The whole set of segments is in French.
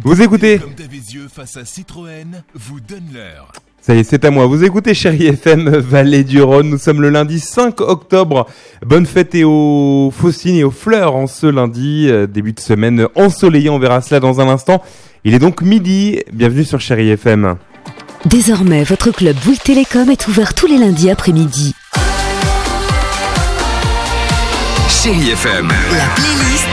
Vous écoutez. Comme Davézieux face à Citroën, vous donne l'heure. Ça y est, c'est à moi. Vous écoutez Chérie FM, Vallée du Rhône. Nous sommes le lundi 5 octobre. Bonne fête et aux faucines et aux fleurs en ce lundi. Début de semaine ensoleillé, on verra cela dans un instant. Il est donc midi. Bienvenue sur Chérie FM. Désormais, votre club Bouygues Télécom est ouvert tous les lundis après-midi. Chérie FM. La playlist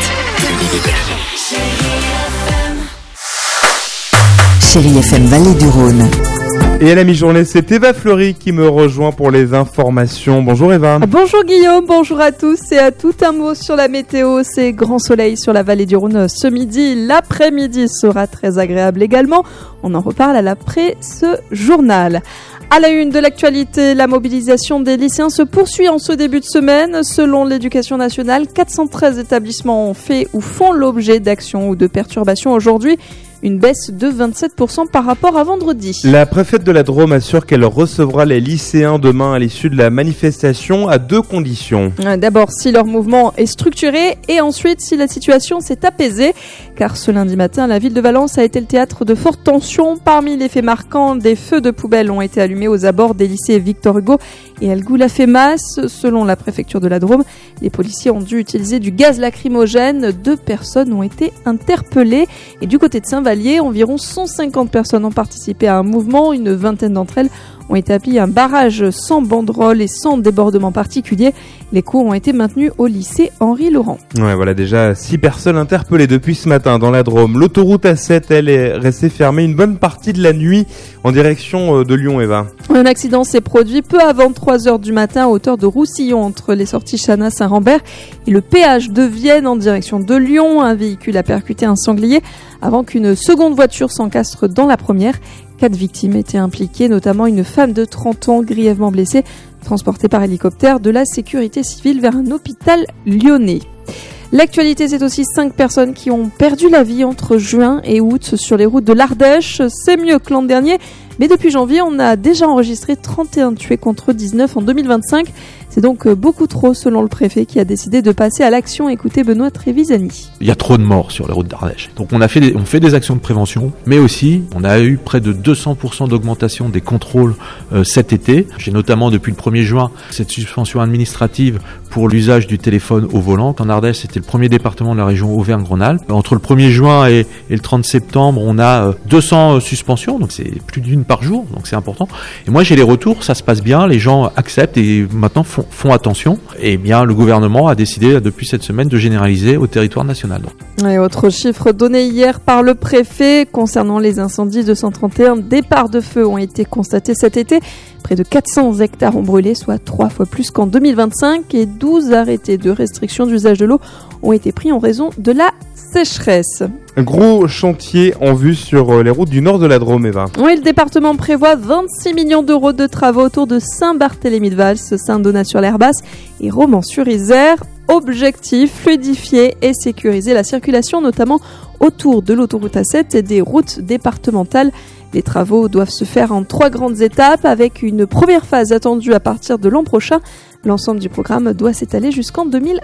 Chérie FM Vallée du Rhône. Et à la mi-journée, c'est Eva Fleury qui me rejoint pour les informations. Bonjour Eva. Bonjour Guillaume, bonjour à tous et à tout. Un mot sur la météo, c'est grand soleil sur la vallée du Rhône ce midi. L'après-midi sera très agréable également. On en reparle à l'après ce journal. À la une de l'actualité, la mobilisation des lycéens se poursuit en ce début de semaine. Selon l'Éducation nationale, 413 établissements ont fait ou font l'objet d'actions ou de perturbations aujourd'hui. Une baisse de 27% par rapport à vendredi. La préfète de la Drôme assure qu'elle recevra les lycéens demain à l'issue de la manifestation à deux conditions. D'abord, si leur mouvement est structuré et ensuite si la situation s'est apaisée. Car ce lundi matin, la ville de Valence a été le théâtre de fortes tensions. Parmi les faits marquants, des feux de poubelle ont été allumés aux abords des lycées Victor Hugo et El Goulafémas. Selon la préfecture de la Drôme, les policiers ont dû utiliser du gaz lacrymogène. 2 personnes ont été interpellées. Et du côté de Saint-Vallier, environ 150 personnes ont participé à un mouvement. Une vingtaine d'entre elles ont établi un barrage sans banderole et sans débordement particulier. Les cours ont été maintenus au lycée Henri-Laurent. Ouais, voilà déjà 6 personnes interpellées depuis ce matin dans la Drôme. L'autoroute A7, elle est restée fermée une bonne partie de la nuit en direction de Lyon, Eva. Un accident s'est produit peu avant 3h du matin à hauteur de Roussillon entre les sorties Chana-Saint-Rambert et le péage de Vienne en direction de Lyon. Un véhicule a percuté un sanglier avant qu'une seconde voiture s'encastre dans la première. 4 victimes étaient impliquées, notamment une femme de 30 ans grièvement blessée, transportée par hélicoptère de la sécurité civile vers un hôpital lyonnais. L'actualité, c'est aussi 5 personnes qui ont perdu la vie entre juin et août sur les routes de l'Ardèche. C'est mieux que l'an dernier, mais depuis janvier, on a déjà enregistré 31 tués contre 19 en 2025. C'est donc beaucoup trop selon le préfet qui a décidé de passer à l'action. Écoutez Benoît Trévisani. Il y a trop de morts sur les routes d'Ardèche. Donc on fait des actions de prévention, mais aussi on a eu près de 200% d'augmentation des contrôles cet été. J'ai notamment depuis le 1er juin cette suspension administrative pour l'usage du téléphone au volant. En Ardèche, c'était le premier département de la région Auvergne-Rhône-Alpes. Entre le 1er juin et le 30 septembre, on a 200 suspensions, donc c'est plus d'une par jour, donc c'est important. Et moi j'ai les retours, ça se passe bien, les gens acceptent et maintenant font attention. Et bien le gouvernement a décidé depuis cette semaine de généraliser au territoire national. Et autre chiffre donné hier par le préfet concernant les incendies, 231 départs de feu ont été constatés cet été. Près de 400 hectares ont brûlé, soit 3 fois plus qu'en 2025, et 12 arrêtés de restriction d'usage de l'eau ont été pris en raison de la sécheresse. Un gros chantier en vue sur les routes du nord de la Drôme, Eva. Oui, le département prévoit 26 millions d'euros de travaux autour de Saint-Barthélemy-de-Vals, Saint-Donat-sur-l'Herbasse et Romans-sur-Isère. Objectif, fluidifier et sécuriser la circulation, notamment autour de l'autoroute A7 et des routes départementales. Les travaux doivent se faire en 3 grandes étapes avec une première phase attendue à partir de l'an prochain. L'ensemble du programme doit s'étaler jusqu'en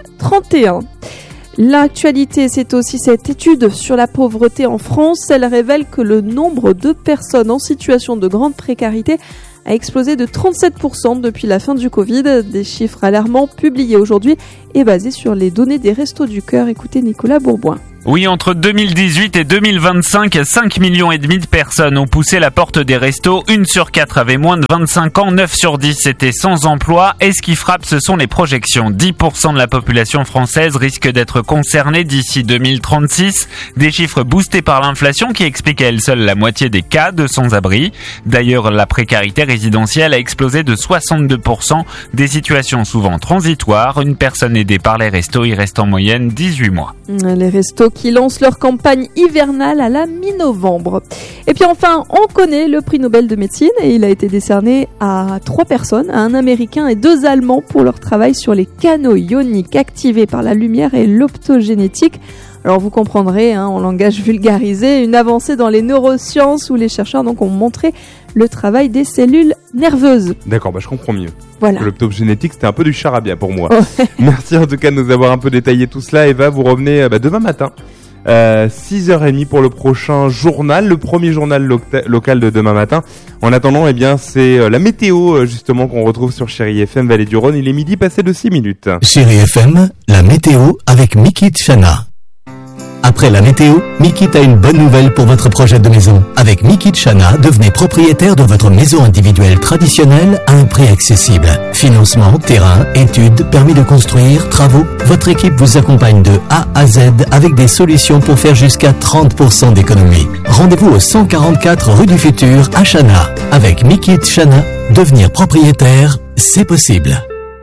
2031. L'actualité, c'est aussi cette étude sur la pauvreté en France. Elle révèle que le nombre de personnes en situation de grande précarité a explosé de 37% depuis la fin du Covid. Des chiffres alarmants publiés aujourd'hui et basés sur les données des Restos du Cœur. Écoutez Nicolas Bourboin. Oui, entre 2018 et 2025, 5,5 millions de personnes ont poussé la porte des restos. 1 sur 4 avait moins de 25 ans, 9 sur 10 étaient sans emploi. Et ce qui frappe, ce sont les projections. 10% de la population française risque d'être concernée d'ici 2036. Des chiffres boostés par l'inflation qui expliquent à elle seule la moitié des cas de sans-abri. D'ailleurs, la précarité résidentielle a explosé de 62%. Des situations souvent transitoires. Une personne aidée par les restos y reste en moyenne 18 mois. Les restos qui lancent leur campagne hivernale à la mi-novembre. Et puis enfin, on connaît le prix Nobel de médecine et il a été décerné à 3 personnes, à un Américain et 2 Allemands pour leur travail sur les canaux ioniques activés par la lumière et l'optogénétique. Alors vous comprendrez, en langage vulgarisé, une avancée dans les neurosciences où les chercheurs donc ont montré le travail des cellules nerveuses. D'accord, je comprends mieux. Voilà. L'optogénétique, c'était un peu du charabia pour moi. Ouais. Merci en tout cas de nous avoir un peu détaillé tout cela. Eva, vous revenez demain matin 6h30 pour le prochain journal, le premier journal local de demain matin. En attendant, eh bien, c'est la météo justement qu'on retrouve sur Chérie FM Vallée du Rhône. Il est midi passé de 6 minutes. Chérie FM, la météo avec Mikit Chana. Après la météo, Mikit a une bonne nouvelle pour votre projet de maison. Avec Mikit Chana, devenez propriétaire de votre maison individuelle traditionnelle à un prix accessible. Financement, terrain, études, permis de construire, travaux. Votre équipe vous accompagne de A à Z avec des solutions pour faire jusqu'à 30% d'économie. Rendez-vous au 144 rue du Futur à Chana. Avec Mikit Chana, devenir propriétaire, c'est possible.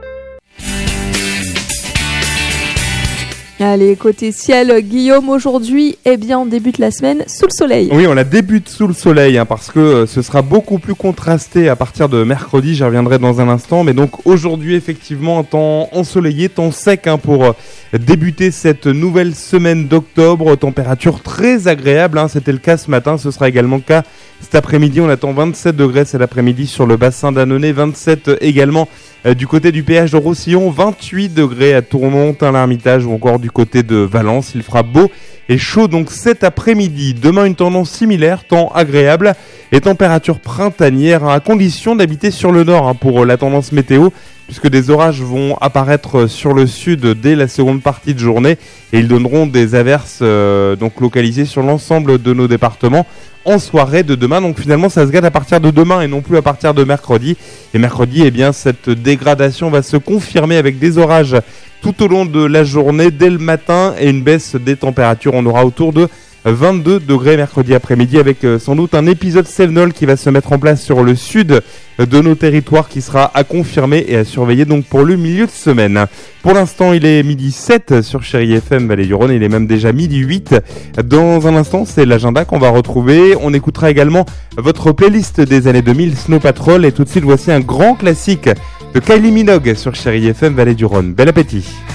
Allez, côté ciel, Guillaume, aujourd'hui, eh bien, on débute la semaine sous le soleil. Oui, on la débute sous le soleil, parce que ce sera beaucoup plus contrasté à partir de mercredi, j'y reviendrai dans un instant. Mais donc aujourd'hui, effectivement, un temps ensoleillé, temps sec pour débuter cette nouvelle semaine d'octobre. Température très agréable, c'était le cas ce matin, ce sera également le cas cet après-midi. On attend 27 degrés cet après-midi sur le bassin d'Annonay, 27 également du côté du péage de Roussillon, 28 degrés à Tournon, Tain-l'Hermitage ou encore du côté de Valence. Il fera beau et chaud donc cet après-midi. Demain, une tendance similaire, temps agréable et température printanière, à condition d'habiter sur le nord pour la tendance météo, puisque des orages vont apparaître sur le sud dès la seconde partie de journée et ils donneront des averses donc localisées sur l'ensemble de nos départements en soirée de demain. Donc finalement ça se gâte à partir de demain et non plus à partir de mercredi. Et mercredi, eh bien, cette dégradation va se confirmer avec des orages tout au long de la journée, dès le matin, et une baisse des températures. On aura autour de 22 degrés mercredi après-midi, avec sans doute un épisode Cévenol qui va se mettre en place sur le sud de nos territoires, qui sera à confirmer et à surveiller donc pour le milieu de semaine. Pour l'instant, il est midi 7 sur Chérie FM Vallée du Rhône, il est même déjà midi 8. Dans un instant, c'est l'agenda qu'on va retrouver. On écoutera également votre playlist des années 2000, Snow Patrol, et tout de suite, voici un grand classique de Kylie Minogue sur Chérie FM Vallée du Rhône. Bel appétit.